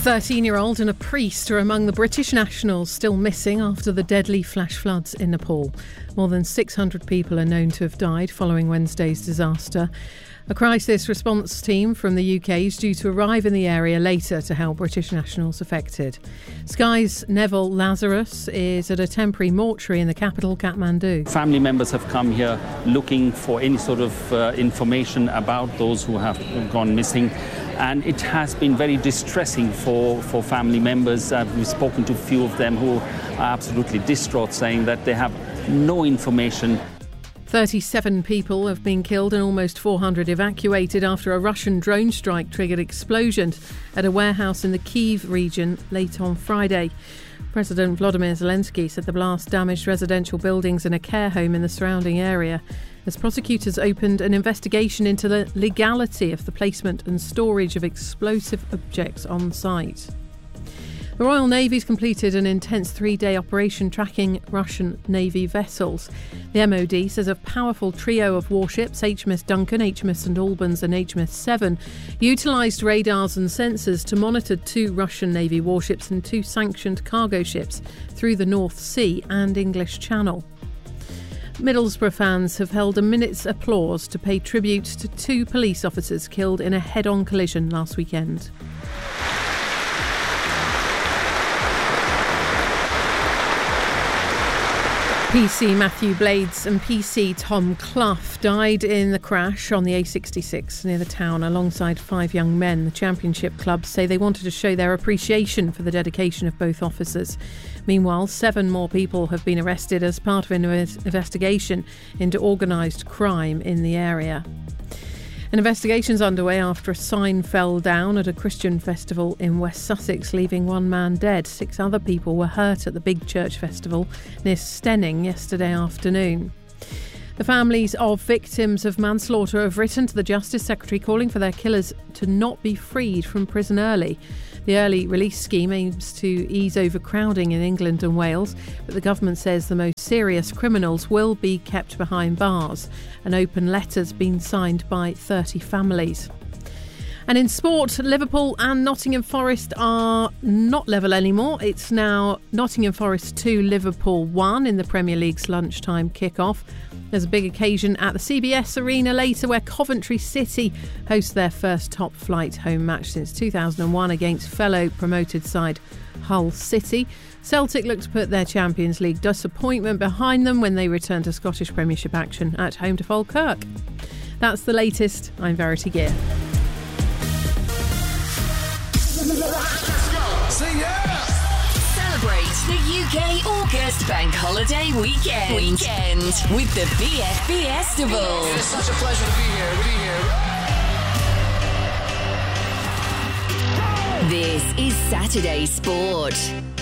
13-year-old and a priest are among the British nationals still missing after the deadly flash floods in Nepal. More than 600 people are known to have died following Wednesday's disaster. A crisis response team from the UK is due to arrive in the area later to help British nationals affected. Sky's Neville Lazarus is at a temporary mortuary in the capital, Kathmandu. Family members have come here looking for any sort of information about those who have gone missing. And it has been very distressing for family members. We've spoken to a few of them who are absolutely distraught, saying that they have no information. 37 people have been killed and almost 400 evacuated after a Russian drone strike triggered explosions at a warehouse in the Kyiv region late on Friday. President Volodymyr Zelensky said the blast damaged residential buildings and a care home in the surrounding area, as prosecutors opened an investigation into the legality of the placement and storage of explosive objects on site. The Royal Navy's completed an intense 3-day operation tracking Russian Navy vessels. The MOD says a powerful trio of warships, HMS Duncan, HMS St Albans and HMS Seven, utilised radars and sensors to monitor 2 Russian Navy warships and 2 sanctioned cargo ships through the North Sea and English Channel. Middlesbrough fans have held a minute's applause to pay tribute to 2 police officers killed in a head-on collision last weekend. PC Matthew Blades and PC Tom Clough died in the crash on the A66 near the town alongside 5 young men. The championship clubs say they wanted to show their appreciation for the dedication of both officers. Meanwhile, 7 more people have been arrested as part of an investigation into organised crime in the area. An investigation is underway after a sign fell down at a Christian festival in West Sussex, leaving 1 man dead. 6 other people were hurt at the Big Church Festival near Stenning yesterday afternoon. The families of victims of manslaughter have written to the Justice Secretary calling for their killers to not be freed from prison early. The early release scheme aims to ease overcrowding in England and Wales, but the government says the most serious criminals will be kept behind bars. An open letter's been signed by 30 families. And in sport, Liverpool and Nottingham Forest are not level anymore. It's now Nottingham Forest 2, Liverpool 1 in the Premier League's lunchtime kick-off. There's a big occasion at the CBS Arena later where Coventry City host their first top-flight home match since 2001 against fellow promoted side Hull City. Celtic look to put their Champions League disappointment behind them when they return to Scottish Premiership action at home to Falkirk. That's the latest. I'm Verity Gear. Celebrate the UK August Bank Holiday weekend with the BFB Festival. It's such a pleasure to be here. This is Saturday Sport.